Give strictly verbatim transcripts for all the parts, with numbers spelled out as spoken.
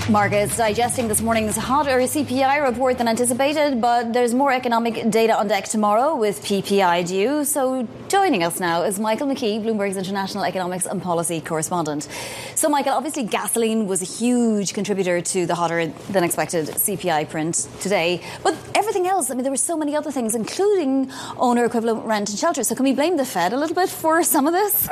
Markets digesting this morning's hotter C P I report than anticipated, but there's more economic data on deck tomorrow with P P I due. So joining us now is Michael McKee, Bloomberg's international economics and policy correspondent. So Michael, obviously gasoline was a huge contributor to the hotter than expected C P I print today, but everything else, I mean, there were so many other things, including owner equivalent rent and shelter. So can we blame the Fed a little bit for some of this?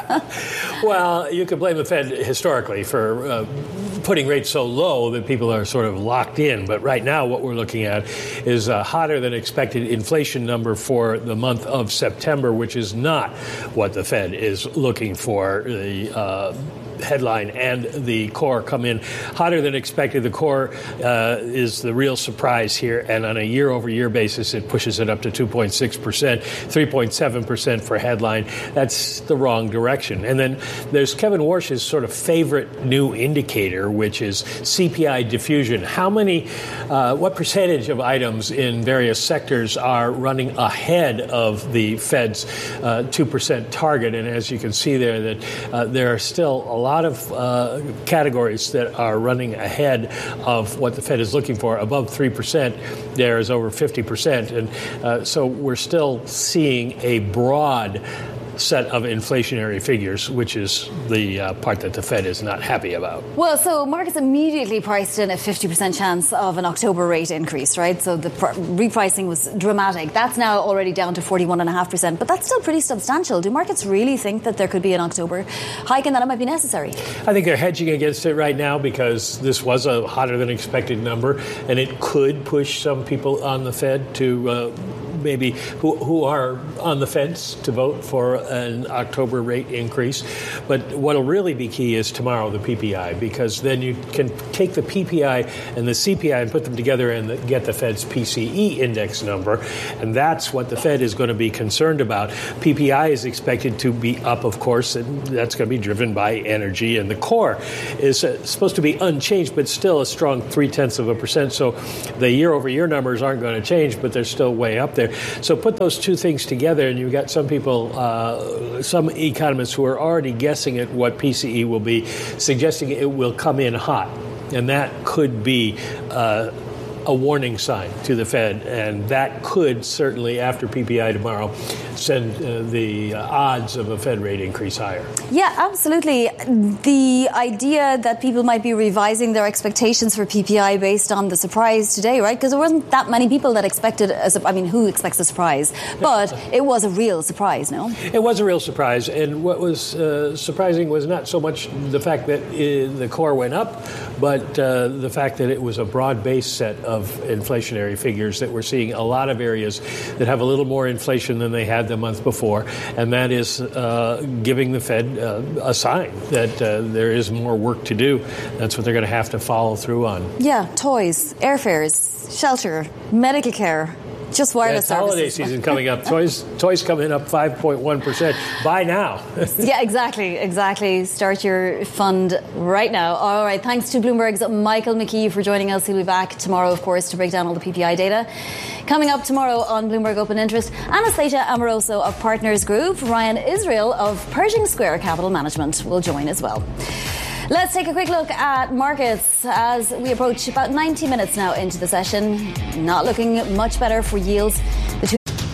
Well, you could blame the Fed historically for uh, putting rates so low that people are sort of locked in. But right now what we're looking at is a hotter than expected inflation number for the month of September, which is not what the Fed is looking for. The uh, headline and the core come in hotter than expected. The core uh, is the real surprise here. And on a year over year basis, it pushes it up to two point six percent, three point seven percent for headline. That's the wrong direction. And then there's Kevin Warsh's sort of favorite new indicator, which is C P I diffusion. How many, uh, what percentage of items in various sectors are running ahead of the Fed's uh, two percent target? And as you can see there, that uh, there are still a lot A lot of uh, categories that are running ahead of what the Fed is looking for. Above three percent, there is over fifty percent. And uh, so we're still seeing a broad set of inflationary figures, which is the uh, part that the Fed is not happy about. Well, so markets immediately priced in a fifty percent chance of an October rate increase, right? So the pr- repricing was dramatic. That's now already down to forty-one point five percent, but that's still pretty substantial. Do markets really think that there could be an October hike and that it might be necessary? I think they're hedging against it right now because this was a hotter than expected number, and it could push some people on the Fed to uh, maybe who, who are on the fence to vote for an October rate increase. But what'll really be key is tomorrow, the P P I, because then you can take the P P I and the C P I and put them together and get the Fed's P C E index number. And that's what the Fed is going to be concerned about. P P I is expected to be up, of course, and that's going to be driven by energy. And the core is uh, supposed to be unchanged, but still a strong three-tenths of a percent. So the year-over-year numbers aren't going to change, but they're still way up there. So put those two things together, and you've got some people, uh, some economists who are already guessing at what P C E will be, suggesting it will come in hot. And that could be uh, a warning sign to the Fed, and that could certainly, after P P I tomorrow, send uh, the uh, odds of a Fed rate increase higher. Yeah, absolutely. The idea that people might be revising their expectations for P P I based on the surprise today, right? Because there wasn't that many people that expected, a, I mean, who expects a surprise? But it was a real surprise, no? It was a real surprise, and what was uh, surprising was not so much the fact that uh, the core went up, but uh, the fact that it was a broad-based set of inflationary figures, that we're seeing a lot of areas that have a little more inflation than they had the month before, and that is uh, giving the Fed uh, a sign that uh, there is more work to do. That's what they're going to have to follow through on. Yeah, toys, airfares, shelter, medical care. Just wireless yeah, services. Holiday season coming up. Toys toys coming up five point one percent. Buy now. Yeah, exactly. Exactly. Start your fund right now. All right. Thanks to Bloomberg's Michael McKee for joining us. He'll be back tomorrow, of course, to break down all the P P I data. Coming up tomorrow on Bloomberg Open Interest, Anastasia Amoroso of Partners Group, Ryan Israel of Pershing Square Capital Management will join as well. Let's take a quick look at markets as we approach about ninety minutes now into the session. Not looking much better for yields.